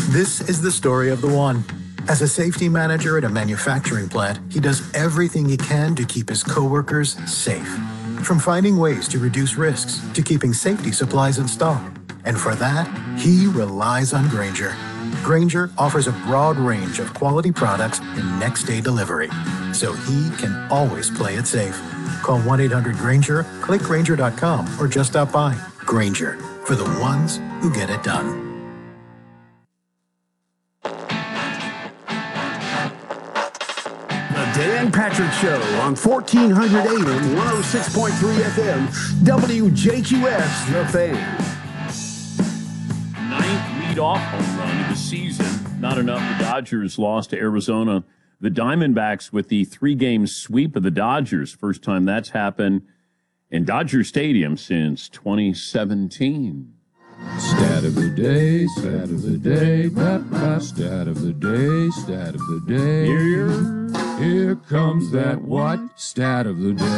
This is the story of the one. As a safety manager at a manufacturing plant, he does everything he can to keep his coworkers safe. From finding ways to reduce risks to keeping safety supplies in stock. And for that, he relies on Grainger. Grainger offers a broad range of quality products and next-day delivery, so he can always play it safe. Call 1-800-GRAINGER, click Grainger.com, or just stop by. Grainger, for the ones who get it done. Dan Patrick Show on 1400 AM, 106.3 FM, WJQS, The Fan. Ninth leadoff home run of the season. Not enough. The Dodgers lost to Arizona. The Diamondbacks with the 3-game sweep of the Dodgers. First time that's happened in Dodger Stadium since 2017. Stat of the day, stat of the day, stat of the day, stat of the day. Here comes that what? Stat of the day.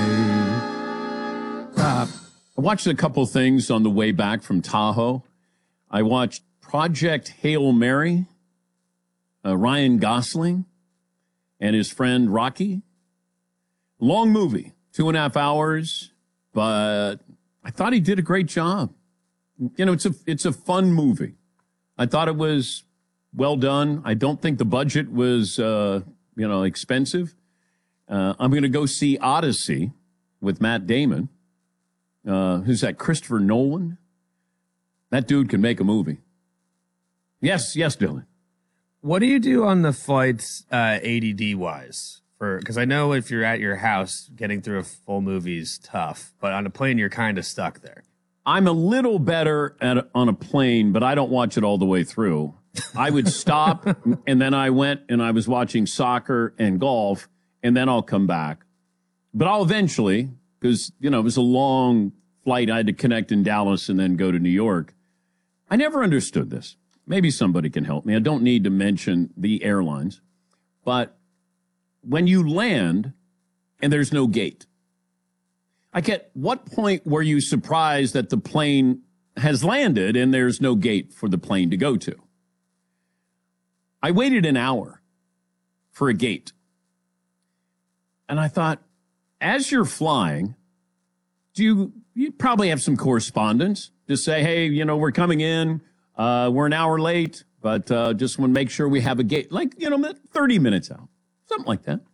I watched a couple things on the way back from Tahoe. I watched Project Hail Mary, Ryan Gosling and his friend Rocky. Long movie, 2.5 hours, but I thought he did a great job. You know, it's a fun movie. I thought it was well done. I don't think the budget was, expensive. I'm going to go see Odyssey with Matt Damon. Who's that? Christopher Nolan. That dude can make a movie. Yes, Dylan. What do you do on the flights, ADD-wise? Because I know if you're at your house, getting through a full movie is tough, but on a plane, you're kind of stuck there. I'm a little better on a plane, but I don't watch it all the way through. I would stop, and then I went and I was watching soccer and golf, and then I'll come back. But I'll eventually, because, it was a long flight. I had to connect in Dallas and then go to New York. I never understood this. Maybe somebody can help me. I don't need to mention the airlines. But when you land and there's no gate, at what point were you surprised that the plane has landed and there's no gate for the plane to go to? I waited an hour for a gate. And I thought, as you're flying, you probably have some correspondence to say, hey, we're coming in, we're an hour late, but just want to make sure we have a gate, 30 minutes out, something like that.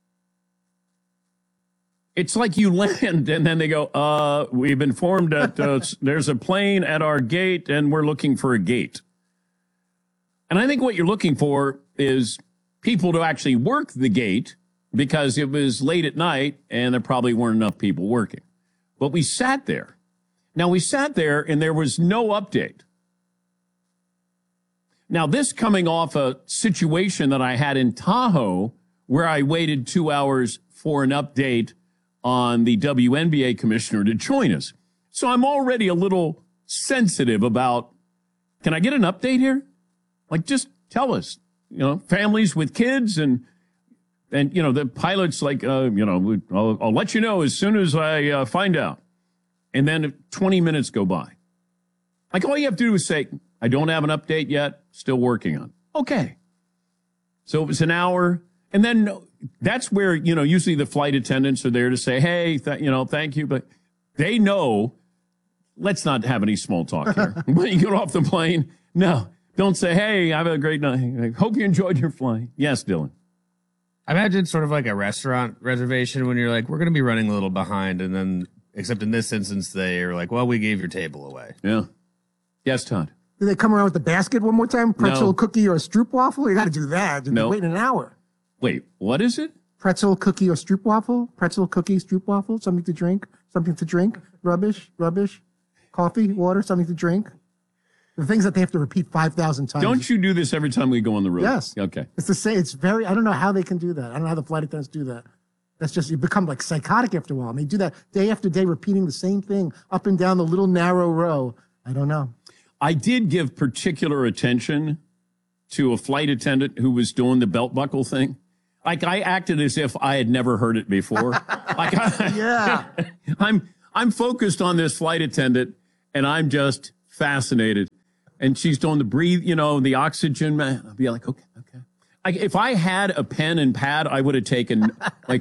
It's like you land and then they go, we've informed that there's a plane at our gate and we're looking for a gate. And I think what you're looking for is people to actually work the gate because it was late at night and there probably weren't enough people working. But we sat there. Now, we sat there and there was no update. Now, this coming off a situation that I had in Tahoe where I waited 2 hours for an update on the WNBA commissioner to join us. So I'm already a little sensitive about, can I get an update here? Just tell us, families with kids and the pilot's like, I'll let you know as soon as I find out. And then 20 minutes go by. All you have to do is say, I don't have an update yet, still working on it. Okay. So it was an hour. And then that's where, usually the flight attendants are there to say, hey, thank you. But they know, let's not have any small talk here. When you get off the plane, no, don't say, hey, have a great night. I hope you enjoyed your flight. Yes, Dylan. I imagine it's sort of like a restaurant reservation when you're like, we're going to be running a little behind. And then, except in this instance, they are like, well, we gave your table away. Yeah. Yes, Todd. Do they come around with the basket one more time? Pretzel, cookie, or a stroopwafel? You got to do that. No. Wait an hour. Wait, what is it? Pretzel, cookie, or stroopwafel? Pretzel, cookie, stroopwafel? Something to drink? Rubbish? Coffee, water, something to drink? The things that they have to repeat 5,000 times. Don't you do this every time we go on the road? Yes. Okay. It's the same. It's very, I don't know how they can do that. I don't know how the flight attendants do that. That's just, you become like psychotic after a while. And they do that day after day, repeating the same thing up and down the little narrow row. I don't know. I did give particular attention to a flight attendant who was doing the belt buckle thing. I acted as if I had never heard it before. Yeah. I'm focused on this flight attendant and I'm just fascinated. and she's doing the breathe, the oxygen. I'll be like, okay. If I had a pen and pad, I would have taken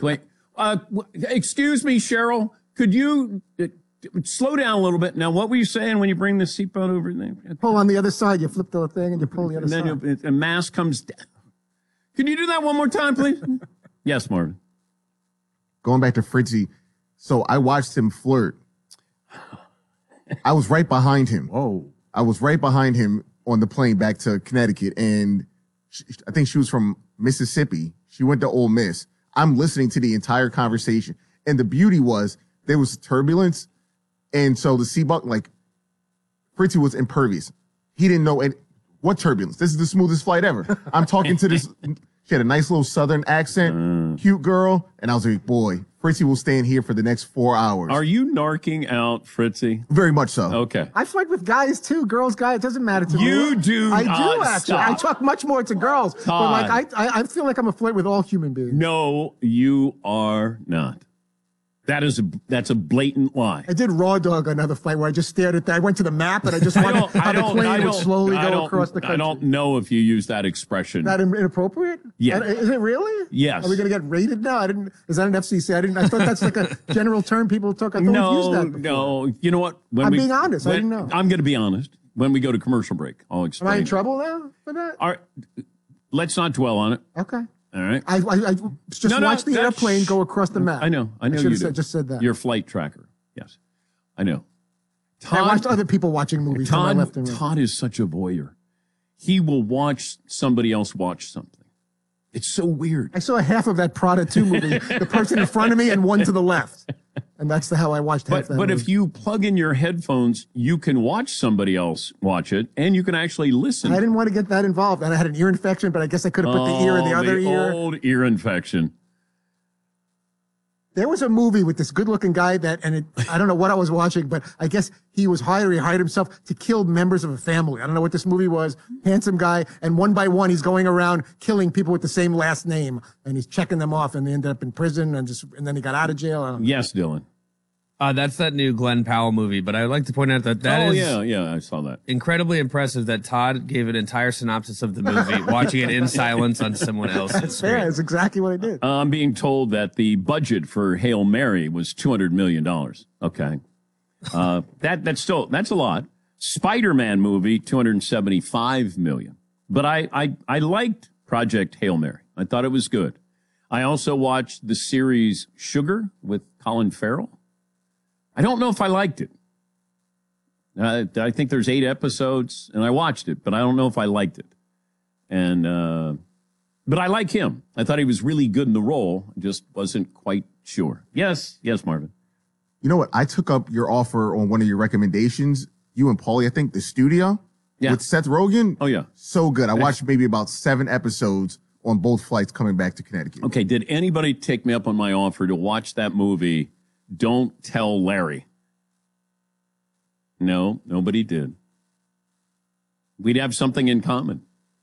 excuse me, Cheryl, could you slow down a little bit? Now, what were you saying when you bring the seatbelt over there? Pull on the other side. You flip the thing and you pull the other side. And then a mask comes down. Can you do that one more time, please? Yes, Marvin. Going back to Fritzy, so I watched him flirt. I was right behind him. Whoa. I was right behind him on the plane back to Connecticut, and I think she was from Mississippi. She went to Ole Miss. I'm listening to the entire conversation, and the beauty was there was turbulence, and so the seatbelt, like, Fritzy was impervious. He didn't know what turbulence. This is the smoothest flight ever. I'm talking to this. She had a nice little Southern accent, cute girl, and I was like, boy, Fritzy will stay in here for the next 4 hours. Are you narking out, Fritzy? Very much so. Okay. I flirt with guys too, girls, guys. It doesn't matter to me. You do I not do actually. stop. I talk much more to girls, but like I feel like I'm a flirt with all human beings. No, you are not. That's a blatant lie. I did Raw Dog on another flight where I just stared at that. I went to the map and I just watched how the plane would slowly go across the country. I don't know if you use that expression. Is that inappropriate? Yeah. Is it really? Yes. Are we going to get rated now? Is that an FCC? I thought that's like a general term people talk. I thought we've used that before. No. You know what? I'm being honest. I didn't know. I'm going to be honest. When we go to commercial break, I'll explain. Am I in trouble now for that? All right. Let's not dwell on it. Okay. All right. I just watched the airplane go across the map. I know you do. Just said that. Your flight tracker. Yes. I know. I watched other people watching movies. To my left and right. Todd is such a voyeur. He will watch somebody else watch something. It's so weird. I saw half of that Prada 2 movie, the person in front of me and one to the left. And that's how I watched half that But movie. if you plug in your headphones, you can watch somebody else watch it, and you can actually listen. I didn't want to get that involved. And I had an ear infection, but I guess I could have put the ear in the other ear. Old ear infection. There was a movie with this good-looking guy I don't know what I was watching, but I guess he hired himself to kill members of a family. I don't know what this movie was. Handsome guy, and one by one he's going around killing people with the same last name, and he's checking them off, and they ended up in prison, and then he got out of jail. I don't know. Yes, Dylan. That's that new Glenn Powell movie, but I'd like to point out that is yeah, I saw that. Incredibly impressive that Todd gave an entire synopsis of the movie, watching it in silence on someone else's That's screen. fair. It's exactly what I did. I'm being told that the budget for Hail Mary was $200 million. Okay. That's a lot. Spider-Man movie, $275 million. But I liked Project Hail Mary. I thought it was good. I also watched the series Sugar with Colin Farrell. I don't know if I liked it. I think there's 8 episodes, and I watched it, but I don't know if I liked it. But I like him. I thought he was really good in the role. I just wasn't quite sure. Yes, Marvin. You know what? I took up your offer on one of your recommendations. You and Paulie, I think, The Studio with Seth Rogen. Oh, yeah. So good. I watched maybe about 7 episodes on both flights coming back to Connecticut. Okay, did anybody take me up on my offer to watch that movie, Don't Tell Larry? No, nobody did. We'd have something in common.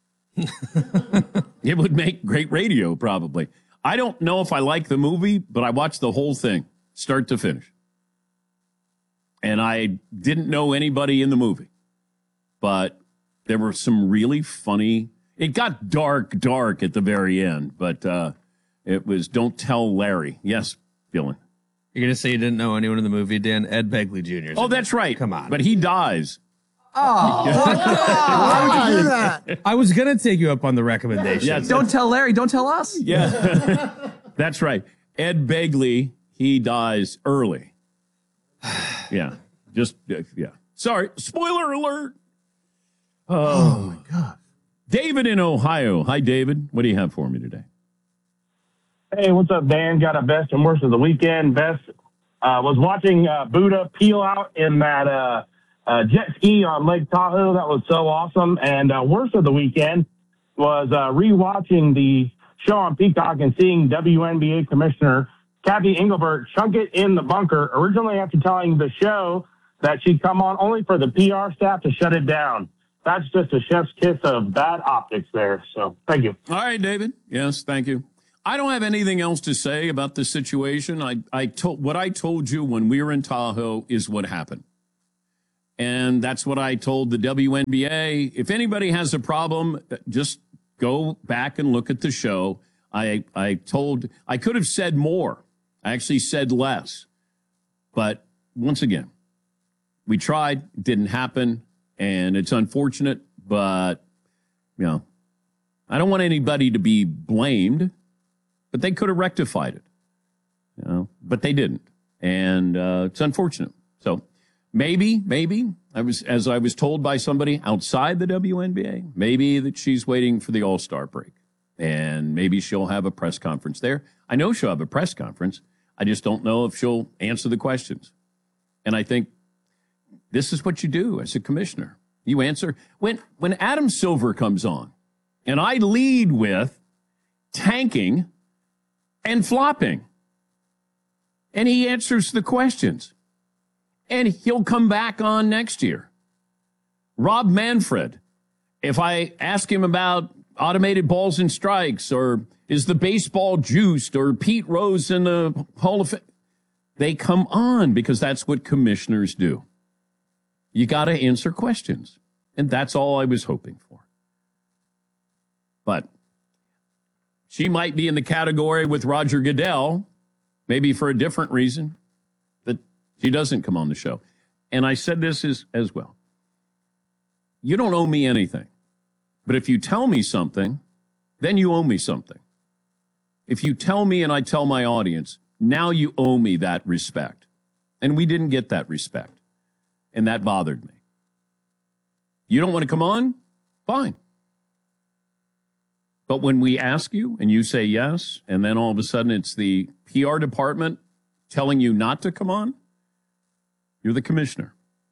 It would make great radio, probably. I don't know if I like the movie, but I watched the whole thing, start to finish. And I didn't know anybody in the movie. But there were some really funny... It got dark at the very end, but it was Don't Tell Larry. Yes, Dylan. You're going to say you didn't know anyone in the movie, Dan? Ed Begley Jr. Oh, that's right. Come on. But he dies. Why would you do that? I was going to take you up on the recommendation. Yes. Don't tell Larry. Don't tell us. Yeah. That's right. Ed Begley, he dies early. Yeah. Yeah. Sorry. Spoiler alert. Oh, my God. David in Ohio. Hi, David. What do you have for me today? Hey, what's up, Dan? Got a best and worst of the weekend. Best was watching Buddha peel out in that jet ski on Lake Tahoe. That was so awesome. And worst of the weekend was rewatching the show on Peacock and seeing WNBA Commissioner Kathy Engelbert chunk it in the bunker, originally after telling the show that she'd come on only for the PR staff to shut it down. That's just a chef's kiss of bad optics there. So thank you. All right, David. Yes, thank you. I don't have anything else to say about the situation. What I told you when we were in Tahoe is what happened. And that's what I told the WNBA. If anybody has a problem, just go back and look at the show. I could have said more. I actually said less. But once again, we tried, it didn't happen, and it's unfortunate, but, I don't want anybody to be blamed, but they could have rectified it, but they didn't. And it's unfortunate. So maybe, I was told by somebody outside the WNBA, maybe that she's waiting for the All-Star break, and maybe she'll have a press conference there. I know she'll have a press conference. I just don't know if she'll answer the questions. And I think this is what you do as a commissioner. You answer. When Adam Silver comes on, and I lead with tanking and flopping, and he answers the questions, and he'll come back on next year. Rob Manfred, if I ask him about automated balls and strikes, or is the baseball juiced, or Pete Rose in the Hall of Fame, they come on because that's what commissioners do. You got to answer questions. And that's all I was hoping for. But she might be in the category with Roger Goodell, maybe for a different reason, that she doesn't come on the show. And I said this as well. You don't owe me anything. But if you tell me something, then you owe me something. If you tell me and I tell my audience, now you owe me that respect. And we didn't get that respect. And that bothered me. You don't want to come on? Fine. But when we ask you and you say yes, and then all of a sudden it's the PR department telling you not to come on, you're the commissioner.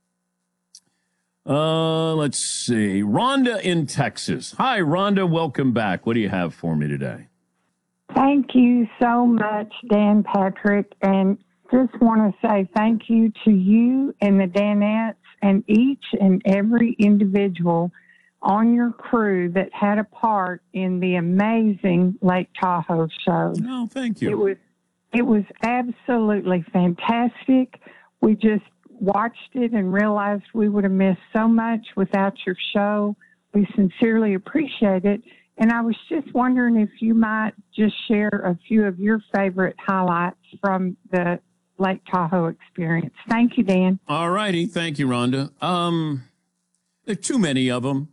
Let's see. Rhonda in Texas. Hi, Rhonda. Welcome back. What do you have for me today? Thank you so much, Dan Patrick. And just want to say thank you to you and the Danettes and each and every individual on your crew that had a part in the amazing Lake Tahoe show. Oh, thank you. It was absolutely fantastic. We just watched it and realized we would have missed so much without your show. We sincerely appreciate it. And I was just wondering if you might just share a few of your favorite highlights from the Lake Tahoe experience. Thank you, Dan. All righty. Thank you, Rhonda. There are too many of them.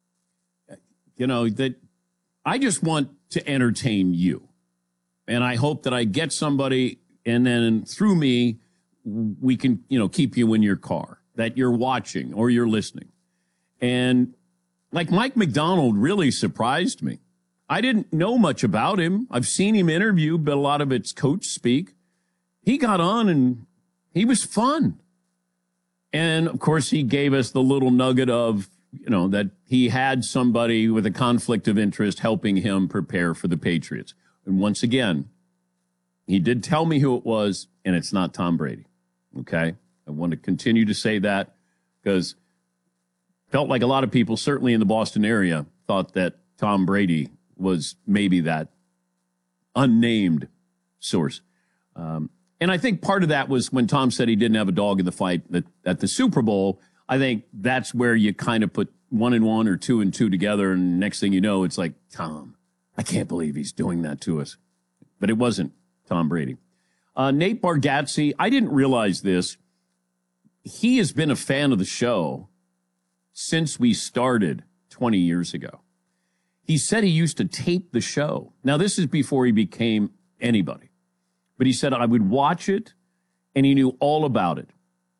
That I just want to entertain you. And I hope that I get somebody, and then through me, we can, keep you in your car, that you're watching or you're listening. And like Mike McDonald really surprised me. I didn't know much about him. I've seen him interview, but a lot of it's coach speak. He got on and he was fun. And of course, he gave us the little nugget of, that he had somebody with a conflict of interest helping him prepare for the Patriots. And once again, he did tell me who it was, and it's not Tom Brady. Okay? I want to continue to say that because felt like a lot of people, certainly in the Boston area, thought that Tom Brady was maybe that unnamed source. And I think part of that was when Tom said he didn't have a dog in the fight at the Super Bowl. I think that's where you kind of put 1 and 1 or 2 and 2 together, and next thing you know, it's like, Tom, I can't believe he's doing that to us. But it wasn't Tom Brady. Nate Bargatze, I didn't realize this. He has been a fan of the show since we started 20 years ago. He said he used to tape the show. Now, this is before he became anybody. But he said I would watch it, and he knew all about it.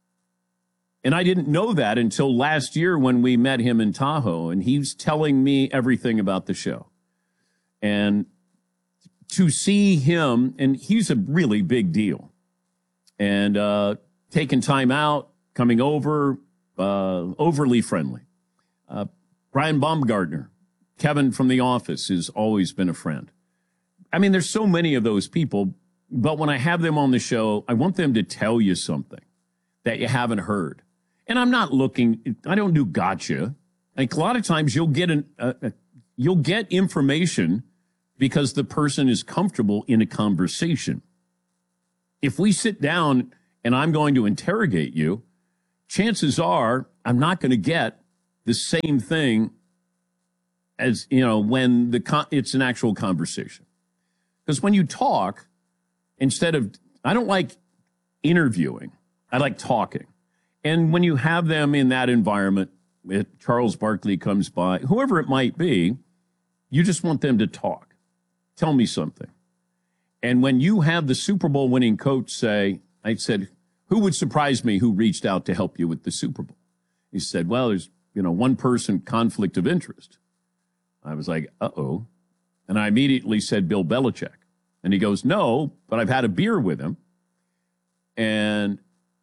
And I didn't know that until last year when we met him in Tahoe, and he was telling me everything about the show. And to see him, and he's a really big deal, and taking time out, coming over, overly friendly. Brian Baumgartner, Kevin from The Office, has always been a friend. I mean, there's so many of those people, but when I have them on the show, I want them to tell you something that you haven't heard. And I'm not looking, I don't do gotcha. Like a lot of times you'll get information because the person is comfortable in a conversation. If we sit down and I'm going to interrogate you, chances are I'm not going to get the same thing as, when it's an actual conversation. Because when you talk, I don't like interviewing. I like talking. And when you have them in that environment, if Charles Barkley comes by, whoever it might be, you just want them to talk. Tell me something. And when you have the Super Bowl winning coach say, I said, who would surprise me who reached out to help you with the Super Bowl? He said, well, there's, one person conflict of interest. I was like, uh-oh. And I immediately said, Bill Belichick. And he goes, no, but I've had a beer with him. And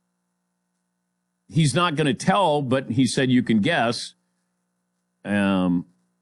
he's not going to tell, but he said you can guess. And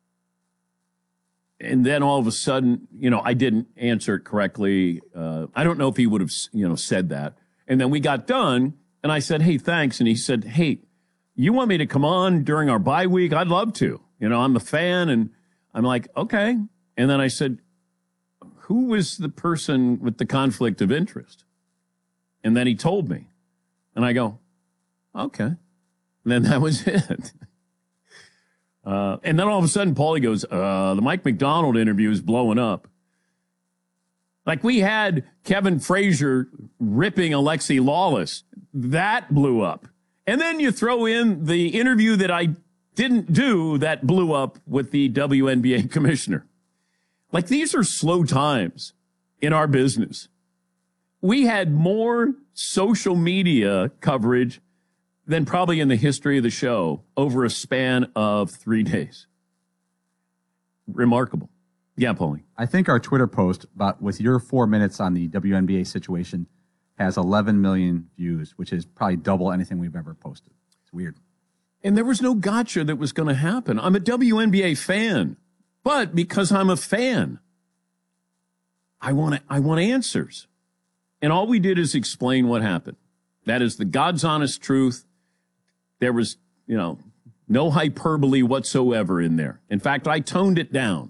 then all of a sudden, I didn't answer it correctly. I don't know if he would have, said that. And then we got done, and I said, hey, thanks. And he said, hey, you want me to come on during our bye week? I'd love to. I'm a fan. And I'm like, okay. And then I said, who was the person with the conflict of interest? And then he told me. And I go, okay. And then that was it. And then all of a sudden, Paulie goes, the Mike McDonald interview is blowing up. Like we had Kevin Frazier ripping Alexi Lawless. That blew up. And then you throw in the interview that I didn't do that blew up with the WNBA commissioner. Like these are slow times in our business. We had more social media coverage than probably in the history of the show over a span of 3 days. Remarkable. Yeah, Paulie. I think our Twitter post with your 4 minutes on the WNBA situation has 11 million views, which is probably double anything we've ever posted. It's weird. And there was no gotcha that was going to happen. I'm a WNBA fan, but because I'm a fan, I want answers. And all we did is explain what happened. That is the God's honest truth. There was, no hyperbole whatsoever in there. In fact, I toned it down.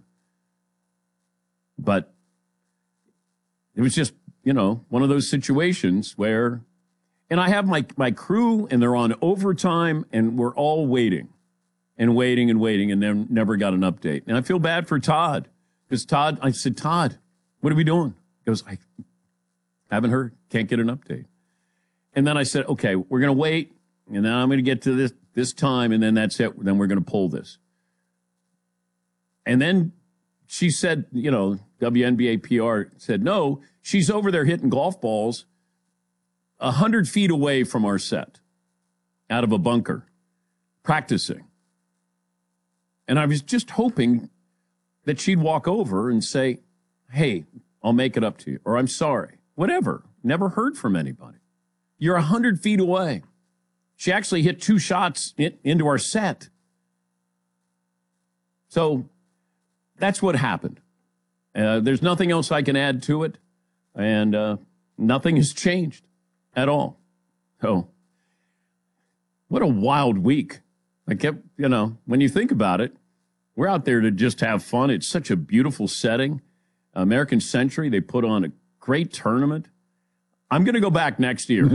But it was just, one of those situations where, and I have my crew and they're on overtime and we're all waiting and then never got an update. And I feel bad for Todd because I said, Todd, what are we doing? He goes, I haven't heard, can't get an update. And then I said, okay, we're going to wait. And then I'm going to get to this time, and then that's it. Then we're going to pull this. And then she said, WNBA PR said, no, she's over there hitting golf balls 100 feet away from our set out of a bunker, practicing. And I was just hoping that she'd walk over and say, hey, I'll make it up to you, or I'm sorry, whatever. Never heard from anybody. You're 100 feet away. She actually hit 2 shots into our set. So that's what happened. There's nothing else I can add to it. And nothing has changed at all. So what a wild week. I kept, when you think about it, we're out there to just have fun. It's such a beautiful setting. American Century, they put on a great tournament. I'm going to go back next year.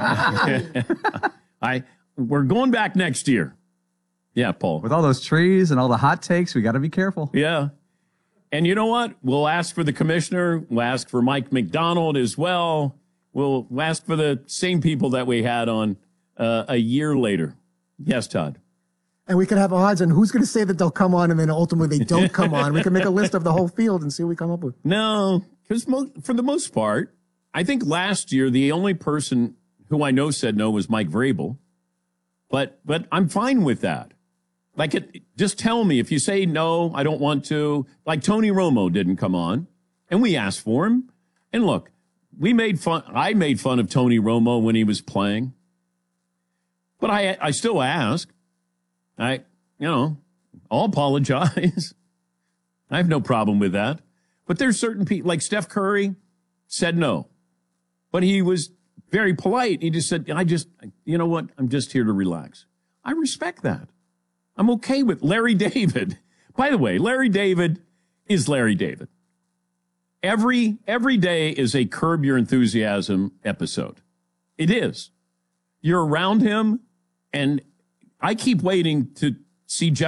We're going back next year. Yeah, Paul. With all those trees and all the hot takes, we got to be careful. Yeah. And you know what? We'll ask for the commissioner. We'll ask for Mike McDonald as well. We'll ask for the same people that we had on a year later. Yes, Todd. And we can have odds on who's going to say that they'll come on and then ultimately they don't come on. We can make a list of the whole field and see what we come up with. No, because for the most part, I think last year the only person who I know said no was Mike Vrabel. But I'm fine with that. Just tell me if you say no, I don't want to. Like Tony Romo didn't come on, and we asked for him. And look, I made fun of Tony Romo when he was playing. But I still ask. I'll apologize. I have no problem with that. But there's certain people, like Steph Curry said no. But he was very polite. He just said, you know what? I'm just here to relax. I respect that. I'm okay with Larry David. By the way, Larry David is Larry David. Every day is a Curb Your Enthusiasm episode. It is. You're around him, And I keep waiting to see Jeff